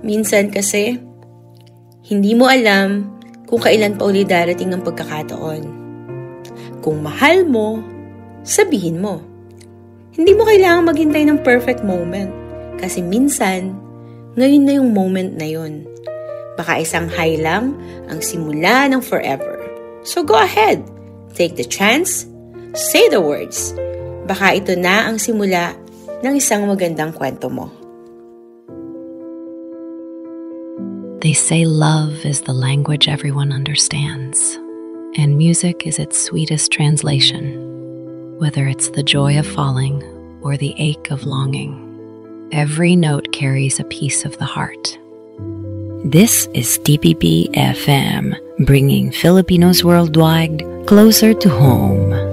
minsan kasi, hindi mo alam kung kailan pa uli darating ang pagkakataon. Kung mahal mo, sabihin mo. Hindi mo kailangang maghintay ng perfect moment. Kasi minsan, ngayon na yung moment na yun. Baka isang high lang ang simula ng forever. So go ahead, take the chance, say the words. Baka ito na ang simula ng isang magandang kwento mo. They say love is the language everyone understands, and music is its sweetest translation, whether it's the joy of falling or the ache of longing. Every note carries a piece of the heart. This is TPP FM, bringing Filipinos worldwide closer to home.